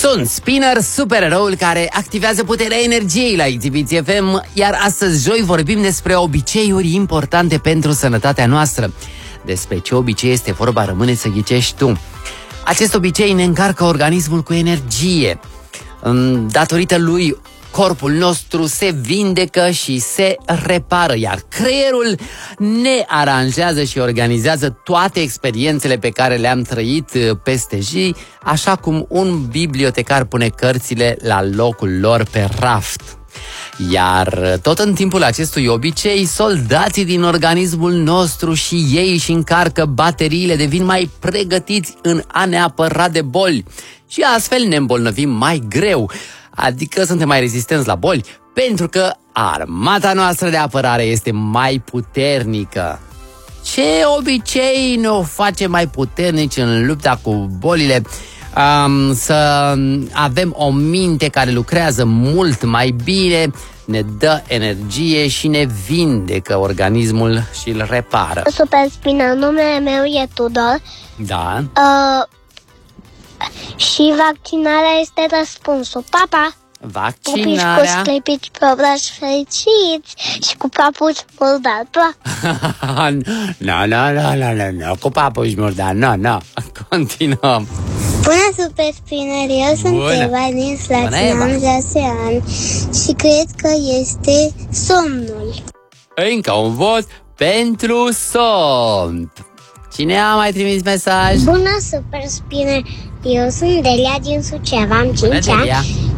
Sunt Spinner, supereroul care activează puterea energiei la Exhibiție FM, iar astăzi, joi, vorbim despre obiceiuri importante pentru sănătatea noastră. Despre ce obicei este vorba, rămâne să ghicești tu. Acest obicei ne încarcă organismul cu energie. Datorită lui, corpul nostru se vindecă și se repară, iar creierul ne aranjează și organizează toate experiențele pe care le-am trăit peste zi, așa cum un bibliotecar pune cărțile la locul lor pe raft. Iar tot în timpul acestui obicei, soldații din organismul nostru și ei își încarcă bateriile, devin mai pregătiți în a ne apăra de boli și astfel ne îmbolnăvim mai greu. Adică suntem mai rezistenți la boli, pentru că armata noastră de apărare este mai puternică. Ce obicei ne o face mai puternici în lupta cu bolile? Să avem o minte care lucrează mult mai bine, ne dă energie și ne vindecă organismul și îl repară. Super Spinner, numele meu e Tudor. Da. Și vaccinarea este răspunsul. Pa! Vaccinarea... Pupici cu sclipici pe obrazi fericiți și cu papuci murdari. No, cu papuci murdari, no. Continuăm. Bună, Super Spinner, eu sunt Eva din Slatina, am 6 ani și cred că este somnul. Încă un vot pentru somn. Cine a mai trimis mesaj? Bună, Super Spinner, eu sunt Delia din Suceava, am 5 ani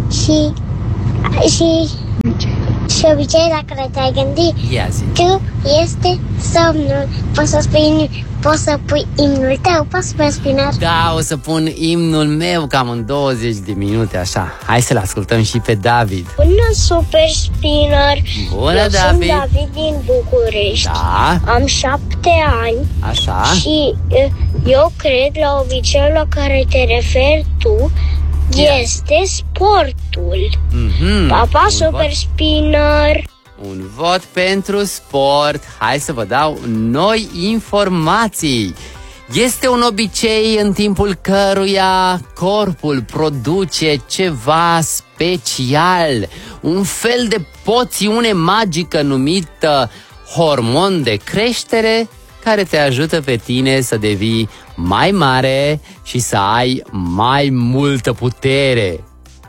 și obicei la care te-ai gândit tu este somnul. Poți să pui imnul tău, Super Spinner? Da, o să pun imnul meu cam în 20 de minute, așa. Hai să-l ascultăm și pe David. Bună, Super Spinner! Bună, eu David! Sunt David din București. Da. Am 7 ani. Așa. Și eu cred la obiceiul la care te referi tu este sportul. Pa, Super Spinner! Un vot pentru sport. Hai să vă dau noi informații. Este un obicei în timpul căruia corpul produce ceva special, un fel de poțiune magică numită hormon de creștere, care te ajută pe tine să devii mai mare și să ai mai multă putere.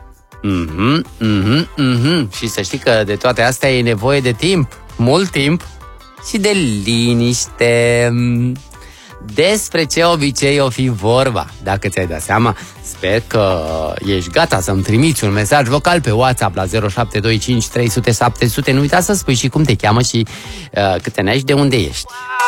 Și să știi că de toate astea e nevoie de timp, mult timp și de liniște. Despre ce obicei o fi vorba? Dacă ți-ai dat seama, sper că ești gata să-mi trimiți un mesaj vocal pe WhatsApp la 0725 300 700. Nu uita să spui și cum te cheamă și câte ani și de unde ești.